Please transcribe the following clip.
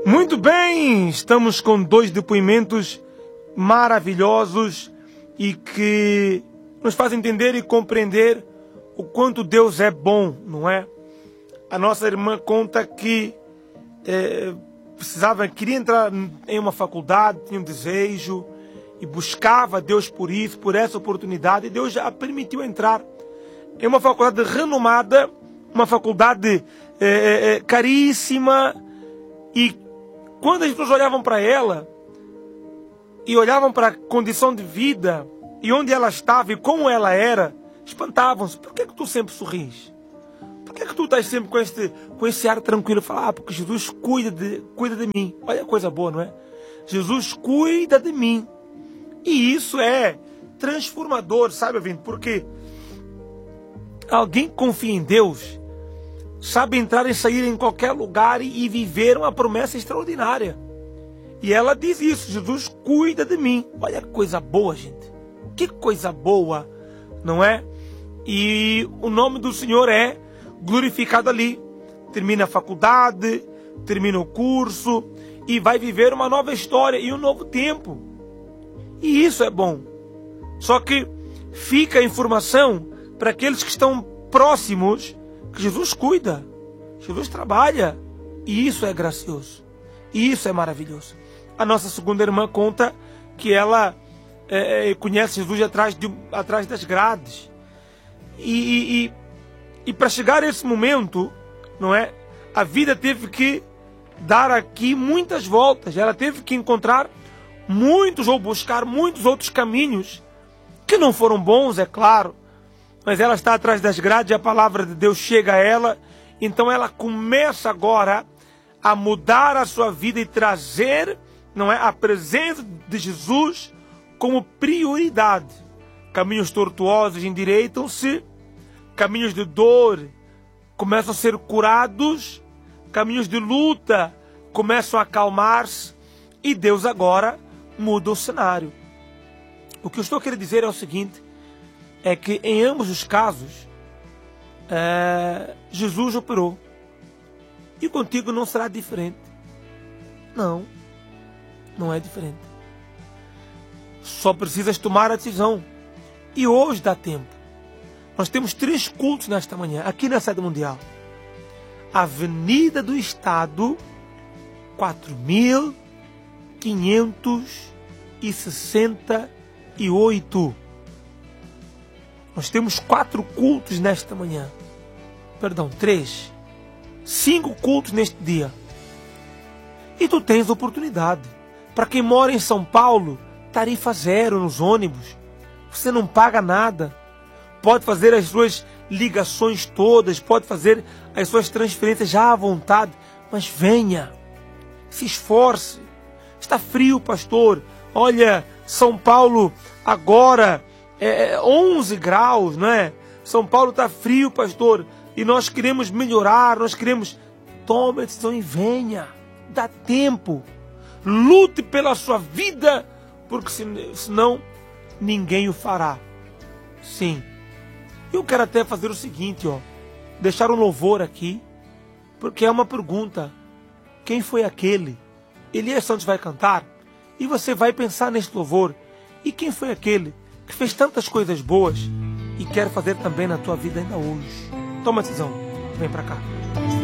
Muito bem, estamos com dois depoimentos maravilhosos e que nos fazem entender e compreender o quanto Deus é bom, não é? A nossa irmã conta que queria entrar em uma faculdade, tinha um desejo e buscava Deus por isso, por essa oportunidade, e Deus já a permitiu entrar em uma faculdade renomada, uma faculdade caríssima, e quando as pessoas olhavam para ela e olhavam para a condição de vida e onde ela estava e como ela era, espantavam-se. Por que tu sempre sorris? Por que tu estás sempre com esse ar tranquilo? Falar, porque Jesus cuida de mim. Olha a coisa boa, não é? Jesus cuida de mim. E isso é transformador, sabe, ouvinte? Porque alguém que confia em Deus sabe entrar e sair em qualquer lugar e viver uma promessa extraordinária. E ela diz isso: Jesus cuida de mim. Olha que coisa boa, gente. Que coisa boa, não é? E o nome do Senhor é glorificado ali. Termina a faculdade, termina o curso e vai viver uma nova história e um novo tempo. E isso é bom. Só que fica a informação para aqueles que estão próximos que Jesus cuida, Jesus trabalha, e isso é gracioso, e isso é maravilhoso. A nossa segunda irmã conta que ela conhece Jesus atrás das grades, e para chegar a esse momento, não é? A vida teve que dar aqui muitas voltas, ela teve que encontrar muitos ou buscar muitos outros caminhos que não foram bons, é claro. Mas ela está atrás das grades e a palavra de Deus chega a ela. Então ela começa agora a mudar a sua vida e trazer, não é, a presença de Jesus como prioridade. Caminhos tortuosos endireitam-se, caminhos de dor começam a ser curados, caminhos de luta começam a acalmar-se, e Deus agora muda o cenário. O que eu estou querendo dizer é o seguinte: é que em ambos os casos, Jesus operou. E contigo não será diferente. Não é diferente. Só precisas tomar a decisão. E hoje dá tempo. Nós temos 3 cultos nesta manhã, aqui na Sede Mundial. Avenida do Estado, 4568. Nós temos 4 cultos nesta manhã. Perdão, 3. 5 cultos neste dia. E tu tens oportunidade. Para quem mora em São Paulo, tarifa zero nos ônibus. Você não paga nada. Pode fazer as suas ligações todas, pode fazer as suas transferências já à vontade. Mas venha, se esforce. Está frio, pastor. Olha, São Paulo agora 11 graus, não é? São Paulo está frio, pastor, e nós queremos melhorar, nós queremos... Tome a decisão e venha, dá tempo, lute pela sua vida, porque senão ninguém o fará. Sim, eu quero até fazer o seguinte, deixar um louvor aqui, porque é uma pergunta: quem foi aquele? Elias Santos vai cantar, e você vai pensar neste louvor: e quem foi aquele que fez tantas coisas boas e quer fazer também na tua vida ainda hoje? Toma a decisão, vem para cá.